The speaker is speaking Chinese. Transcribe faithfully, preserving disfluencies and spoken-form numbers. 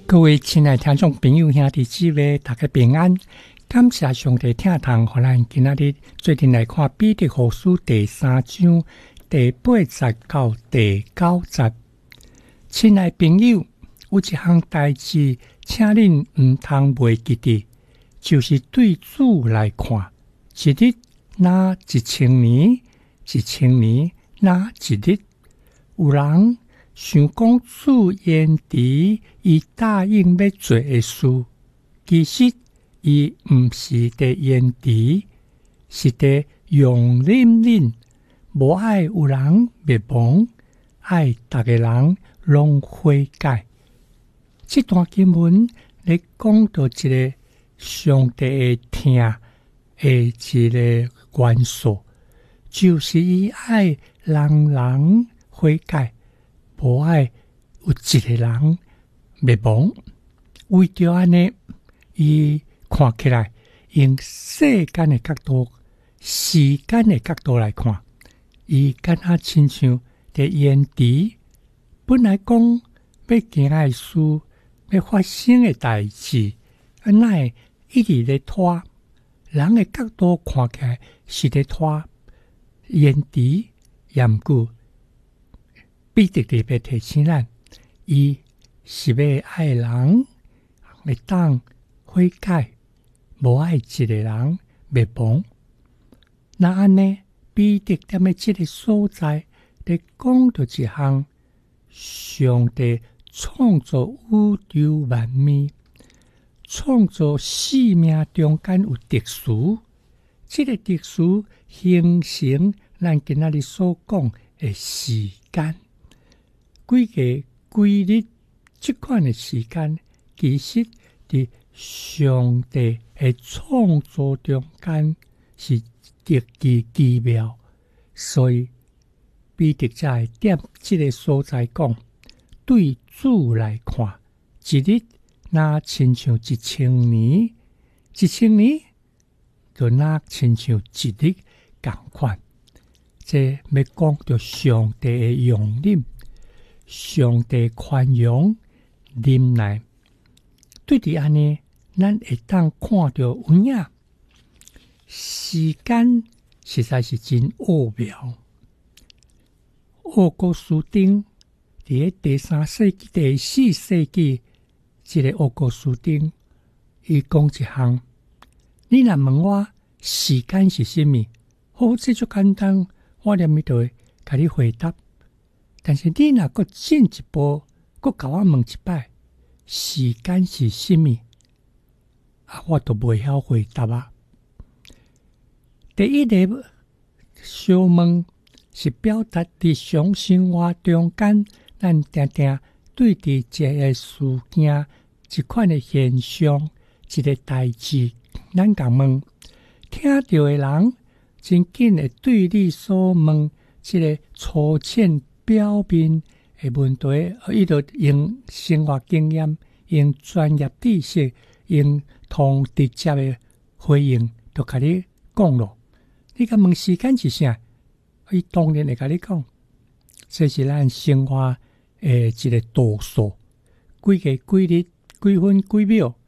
各位亲爱听众朋友兄弟姊妹，大家平安。感谢上帝听堂，互咱今仔日做阵来看彼得后书第三章第八节到第九节。亲爱朋友，有一项代志，请恁毋通袂记得，就是对主来看，一日若一千年，一千年若一日。有人想讲主延迟伊答应要做的事，其实伊毋是伫延迟，是伫用忍忍，无爱有人灭亡，爱逐个人拢悔改。这段经文咧讲到一个上帝的听的一个元素，就是伊爱人人悔改，无爱有一个人灭亡。为着安尼，伊看起来用世间的角度、时间的角度来看，伊敢若亲像伫延迟。本来讲要行的事、要发生的代志，哪会一直咧拖？人的角度看起来是咧拖延迟，也毋过彼得特别提醒咱，伊是要爱人会当悔改，无爱一个人灭亡。那安尼，彼得踮咧即个所在，咧讲到一项上帝创造宇宙万物，创造生命中间有特殊，即、这个特殊形成咱今仔日所讲的时间。几个规律，即款的时间，其实伫上帝的创造中间是极其奇妙，所以彼得才会踮即个所在讲，对主来看，一日若亲像一千年，一千年就若亲像一日共款。这要讲到上帝的容忍。上帝宽容忍耐，对伫安尼，咱会当看到有影时间实在是真奥妙。奥古斯丁伫咧第三世纪、第四世纪，即、这个奥古斯丁，伊讲一项，你若问我时间是甚物？好，这就简单，我连咪就会甲你回答。但是你若搁进一步，搁甲我问一摆，时间是甚物？啊，我都袂晓回答啊。第一个小问是表达日常生活中间，咱定定对伫一个事件、一款的现象、一个代志，咱甲问，听到的人真紧会对你所问即个粗浅表面的问题，伊就用生活经验、用专业知识、用通直接的回应，就甲你讲咯。你甲问时间是啥？伊当然会甲你讲，这是咱生活的一个度数，几个规律、几分几秒，